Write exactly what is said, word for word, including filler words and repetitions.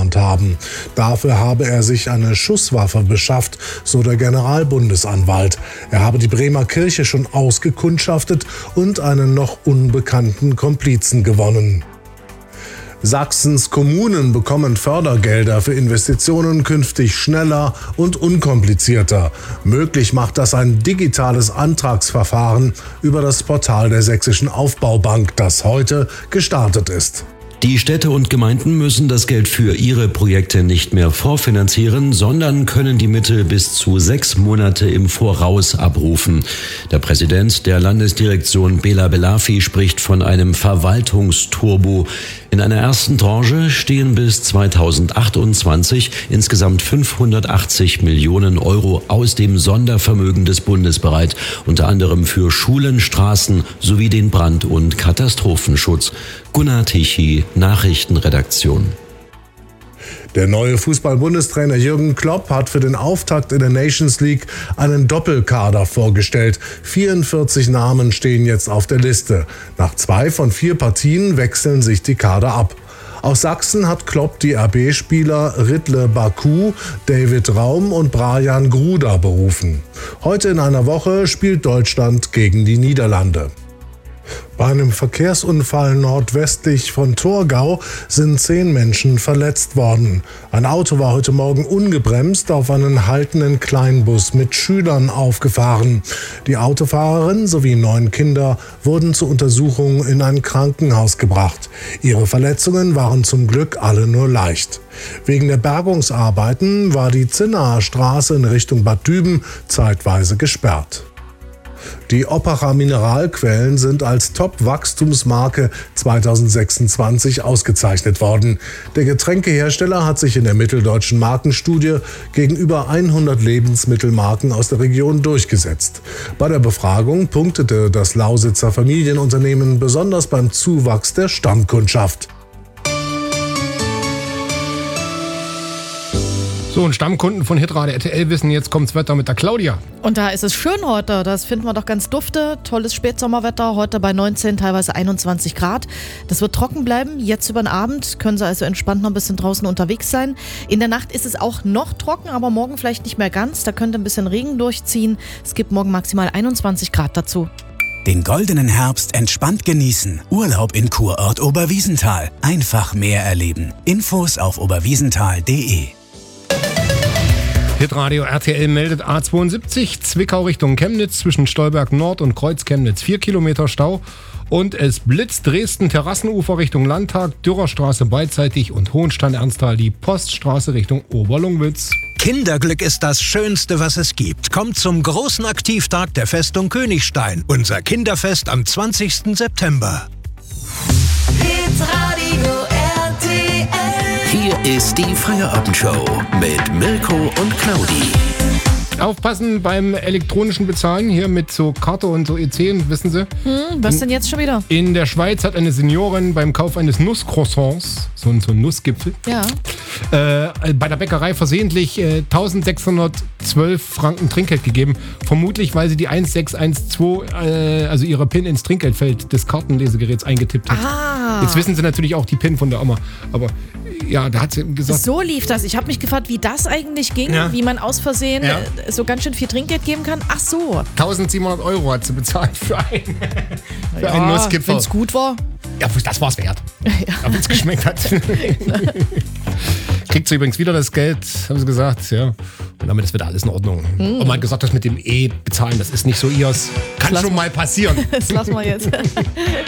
geplant haben. Dafür habe er sich eine Schusswaffe beschafft, so der Generalbundesanwalt. Er habe die Bremer Kirche schon ausgekundschaftet und einen noch unbekannten Komplizen gewonnen. Sachsens Kommunen bekommen Fördergelder für Investitionen künftig schneller und unkomplizierter. Möglich macht das ein digitales Antragsverfahren über das Portal der Sächsischen Aufbaubank, das heute gestartet ist. Die Städte und Gemeinden müssen das Geld für ihre Projekte nicht mehr vorfinanzieren, sondern können die Mittel bis zu sechs Monate im Voraus abrufen. Der Präsident der Landesdirektion Bela Belafi spricht von einem Verwaltungsturbo. In einer ersten Tranche stehen bis zweitausendachtundzwanzig insgesamt fünfhundertachtzig Millionen Euro aus dem Sondervermögen des Bundes bereit, unter anderem für Schulen, Straßen sowie den Brand- und Katastrophenschutz. Gunnar Tichy, Nachrichtenredaktion. Der neue Fußball-Bundestrainer Jürgen Klopp hat für den Auftakt in der Nations League einen Doppelkader vorgestellt. vierundvierzig Namen stehen jetzt auf der Liste. Nach zwei von vier Partien wechseln sich die Kader ab. Aus Sachsen hat Klopp die R B-Spieler Riedle Baku, David Raum und Brian Gruda berufen. Heute in einer Woche spielt Deutschland gegen die Niederlande. Bei einem Verkehrsunfall nordwestlich von Torgau sind zehn Menschen verletzt worden. Ein Auto war heute Morgen ungebremst auf einen haltenden Kleinbus mit Schülern aufgefahren. Die Autofahrerin sowie neun Kinder wurden zur Untersuchung in ein Krankenhaus gebracht. Ihre Verletzungen waren zum Glück alle nur leicht. Wegen der Bergungsarbeiten war die Zinnaer Straße in Richtung Bad Düben zeitweise gesperrt. Die Oppacher Mineralquellen sind als Top-Wachstumsmarke zweitausendsechsundzwanzig ausgezeichnet worden. Der Getränkehersteller hat sich in der mitteldeutschen Markenstudie gegenüber hundert Lebensmittelmarken aus der Region durchgesetzt. Bei der Befragung punktete das Lausitzer Familienunternehmen besonders beim Zuwachs der Stammkundschaft. So, und Stammkunden von Hitradio R T L wissen, jetzt kommt's Wetter mit der Claudia. Und da ist es schön heute, das finden wir doch ganz dufte. Tolles Spätsommerwetter, heute bei neunzehn, teilweise einundzwanzig Grad. Das wird trocken bleiben, jetzt über den Abend können Sie also entspannt noch ein bisschen draußen unterwegs sein. In der Nacht ist es auch noch trocken, aber morgen vielleicht nicht mehr ganz. Da könnte ein bisschen Regen durchziehen. Es gibt morgen maximal einundzwanzig Grad dazu. Den goldenen Herbst entspannt genießen. Urlaub in Kurort Oberwiesenthal. Einfach mehr erleben. Infos auf oberwiesenthal punkt de. Hitradio R T L meldet A zweiundsiebzig, Zwickau Richtung Chemnitz, zwischen Stolberg Nord und Kreuz Chemnitz vier Kilometer Stau. Und es blitzt Dresden Terrassenufer Richtung Landtag, Dürerstraße beidseitig und Hohenstein-Ernsthal die Poststraße Richtung Oberlungwitz. Kinderglück ist das Schönste, was es gibt. Kommt zum großen Aktivtag der Festung Königstein. Unser Kinderfest am zwanzigsten September. Hitradio R T L. Hier ist die Feierabendshow mit Mirko und Claudi. Aufpassen beim elektronischen Bezahlen, hier mit so Karte und so E zehn, wissen Sie? Hm, was denn jetzt schon wieder? In der Schweiz hat eine Seniorin beim Kauf eines Nusscroissants, so ein, so ein Nussgipfel, Ja. äh, bei der Bäckerei versehentlich äh, eintausendsechshundertzwölf Franken Trinkgeld gegeben. Vermutlich, weil sie die eins sechs eins zwei, äh, also ihre PIN ins Trinkgeldfeld des Kartenlesegeräts eingetippt hat. Ah. Jetzt wissen Sie natürlich auch die PIN von der Oma, aber ja, da hat sie gesagt... So lief das. Ich habe mich gefragt, wie das eigentlich ging, Ja. wie man aus Versehen Ja. äh, so ganz schön viel Trinkgeld geben kann. Ach so. eintausendsiebenhundert Euro hat sie bezahlt für ein, für Ja, einen Nussgipfel. wenn es gut war. Ja, das war's wert. Aber wenn es geschmeckt hat. Kriegt sie übrigens wieder das Geld, haben sie gesagt. Ja. Und damit ist wieder alles in Ordnung. Mhm. Und man hat gesagt, das mit dem E-Bezahlen, das ist nicht so ihrs. Kann Das schon lassen- mal passieren. Das lassen wir jetzt.